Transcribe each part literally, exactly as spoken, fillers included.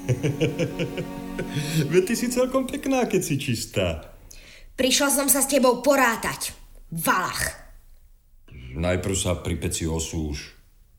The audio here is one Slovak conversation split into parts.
Veď ty si celkom pekná, keď si čistá. Prišla som sa s tebou porátať. Valach. Najprv sa pri peci osúš.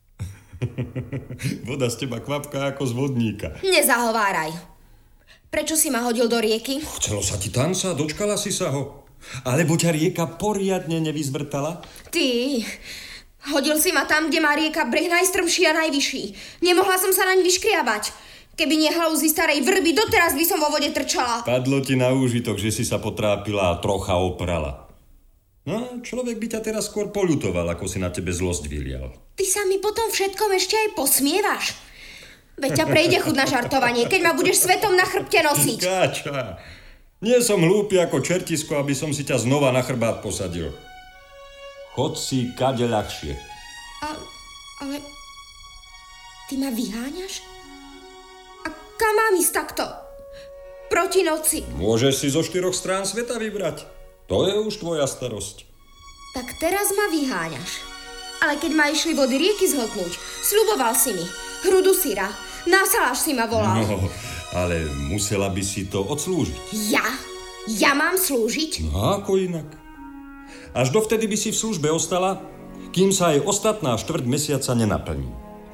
Voda z teba kvapká ako z vodníka. Nezahováraj. Prečo si ma hodil do rieky? Chcelo sa ti tanca, dočkala si sa ho. Alebo ťa rieka poriadne nevyzvrtala? Ty, hodil si ma tam, kde má rieka breh najstrmší a najvyšší. Nemohla som sa naň vyškriabať. Keby nie halúzy starej vrby, doteraz by som vo vode trčala. Padlo ti na úžitok, že si sa potrápila a trocha oprala. No, človek by ťa teraz skôr poľutoval, ako si na tebe zlosť vylial. Ty sa mi potom všetkom ešte aj posmievaš. Veď ťa prejde chuť na žartovanie, keď ma budeš svetom na chrbte nosiť. Káča, nie som hlúpy ako čertisko, aby som si ťa znova na chrbát posadil. Chod si kade ľahšie. Ale, ale... Ty ma vyháňaš? A kam mám ísť takto? Proti noci. Môžeš si zo štyroch strán sveta vybrať. To je už tvoja starosť. Tak teraz ma vyháňaš. Ale keď ma išli vody rieky zhltnúť, sľuboval si mi hrudu syra. Na saláš si ma volal. No, ale musela by si to odslúžiť. Ja? Ja mám slúžiť? No, ako inak. Až dovtedy by si v službe ostala, kým sa aj ostatná štvrť mesiaca nenaplní.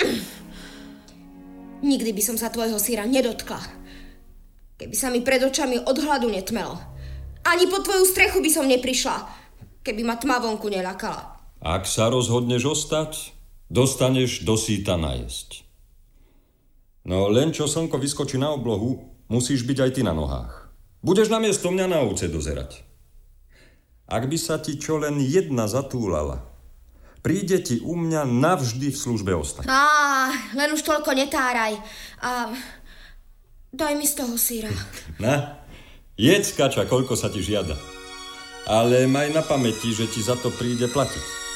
Nikdy by som sa tvojho syra nedotkla. Keby sa mi pred očami od hladu netmelo. Ani pod tvoju strechu by som neprišla, keby ma tma vonku neľakala. Ak sa rozhodneš ostať, dostaneš dosýta najesť. No len čo slnko vyskočí na oblohu, musíš byť aj ty na nohách. Budeš namiesto mňa na ovce dozerať. Ak by sa ti čo len jedna zatúlala, príde ti u mňa navždy v službe ostať. Á, len už toľko netáraj. A daj mi z toho syra. Na, jedz, kača, koľko sa ti žiada. Ale maj na pamäti, že ti za to príde platiť.